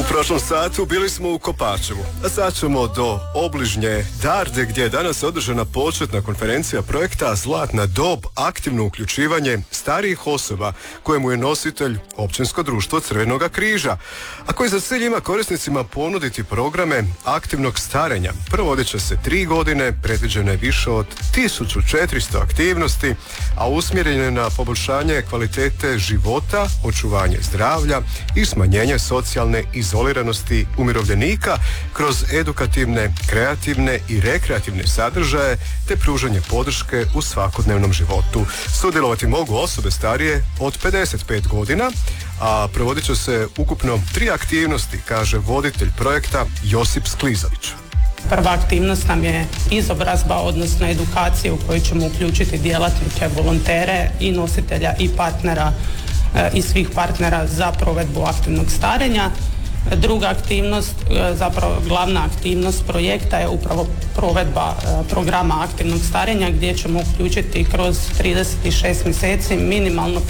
U prošlom satu bili smo u Kopačevu, a sad ćemo do obližnje Darde gdje je danas održana početna konferencija projekta Zlatna dob, aktivno uključivanje starijih osoba kojemu je nositelj Općinsko društvo Crvenoga križa, a koji za cilj ima korisnicima ponuditi programe aktivnog starenja. Provodit će se 3 godine, predviđeno je više od 1400 aktivnosti, a usmjerene na poboljšanje kvalitete života, očuvanje zdravlja i smanjenje socijalne izoliranosti umirovljenika kroz edukativne, kreativne i rekreativne sadržaje te pružanje podrške u svakodnevnom životu. Sudjelovati mogu osobe starije od 55 godina, a provodit će se ukupno 3 aktivnosti, kaže voditelj projekta Josip Sklizović. Prva aktivnost nam je izobrazba, odnosno edukacija u kojoj ćemo uključiti djelatnike, volontere i nositelja i partnera i svih partnera za provedbu aktivnog starenja. Druga aktivnost, zapravo glavna aktivnost projekta je upravo provedba programa aktivnog starenja gdje ćemo uključiti kroz 36 mjeseci minimalno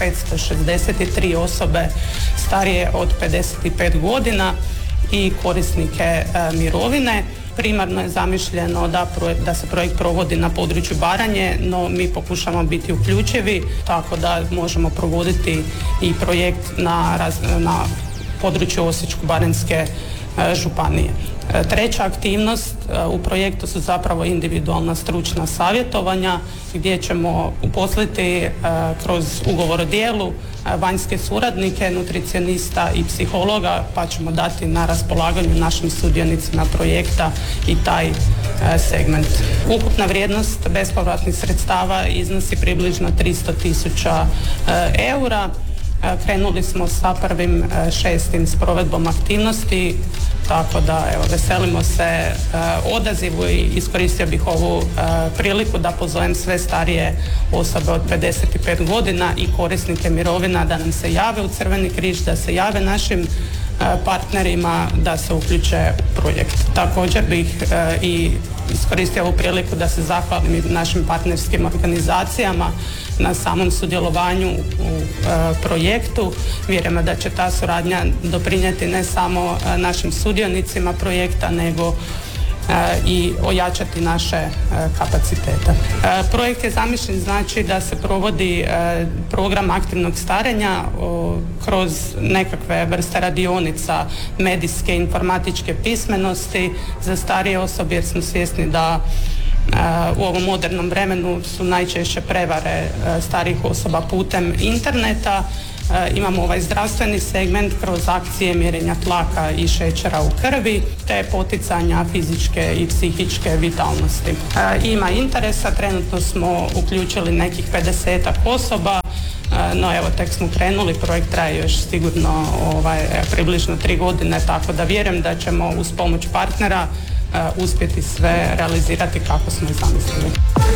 563 osobe starije od 55 godina i korisnike mirovine. Primarno je zamišljeno da se projekt provodi na području Baranje, no mi pokušamo biti uključivi tako da možemo provoditi i projekt na području Osječko-baranjske županije. Treća aktivnost u projektu su zapravo individualna stručna savjetovanja gdje ćemo uposliti kroz ugovor o djelu vanjske suradnike, nutricionista i psihologa, pa ćemo dati na raspolaganju našim sudionicima projekta i taj segment. Ukupna vrijednost bespovratnih sredstava iznosi približno 300.000 eura. Krenuli smo sa 1.6. s provedbom aktivnosti, tako da veselimo se odazivu i iskoristio bih ovu priliku da pozovem sve starije osobe od 55 godina i korisnike mirovina da nam se jave u Crveni križ, da se jave našim partnerima da se uključe u projekt. Također bih i iskoristio ovu priliku da se zahvalim i našim partnerskim organizacijama na samom sudjelovanju u projektu. Vjerujemo da će ta suradnja doprinijeti ne samo našim sudionicima projekta, nego i ojačati naše kapacitete. Projekt je zamišljen znači da se provodi program aktivnog starenja kroz nekakve vrste radionica medijske, informatičke pismenosti za starije osobe jer smo svjesni da u ovom modernom vremenu su najčešće prevare starijih osoba putem interneta. Imamo ovaj zdravstveni segment kroz akcije mjerenja tlaka i šećera u krvi te poticanja fizičke i psihičke vitalnosti. Ima interesa, trenutno smo uključili nekih 50-ak osoba, no evo tek smo krenuli, projekt traje još sigurno približno 3 godine, tako da vjerujem da ćemo uz pomoć partnera uspjeti sve realizirati kako smo i zamislili.